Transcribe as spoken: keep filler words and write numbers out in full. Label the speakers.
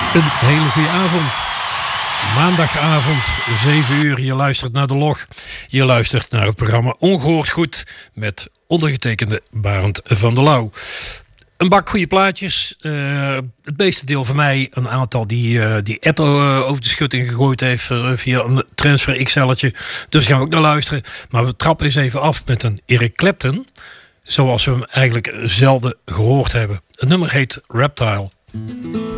Speaker 1: Een hele goede avond. Maandagavond, zeven uur. Je luistert naar De Log. Je luistert naar het programma Ongehoord Goed met ondergetekende Barend van der Lauw. Een bak goede plaatjes. Uh, het meeste deel van mij. Een aantal die, uh, die Etto uh, over de schutting gegooid heeft uh, via een transfer X L'tje. Dus gaan we ook naar luisteren. Maar we trappen eens even af met een Eric Clapton. Zoals we hem eigenlijk zelden gehoord hebben. Het nummer heet Reptile.